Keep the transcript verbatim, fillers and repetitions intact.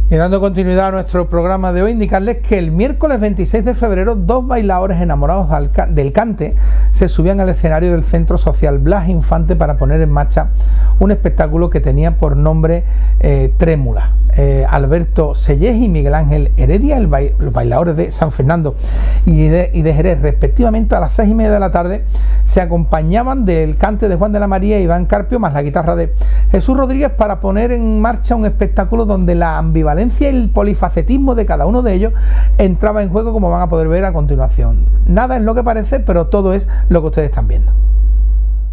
Y dando continuidad a nuestro programa de hoy, indicarles que el miércoles veintiséis de febrero dos bailadores enamorados del cante se subían al escenario del Centro Social Blas Infante para poner en marcha un espectáculo que tenía por nombre eh, Trémula. Eh, Alberto Sellés y Miguel Ángel Heredia, el ba los bailadores de San Fernando y de, y de Jerez, respectivamente, a las seis y media de la tarde, se acompañaban del cante de Juan de la María y Iván Carpio, más la guitarra de Jesús Rodríguez, para poner en marcha un espectáculo donde la ambivalencia y el polifacetismo de cada uno de ellos entraba en juego, como van a poder ver a continuación. Nada es lo que parece, pero todo es lo que ustedes están viendo.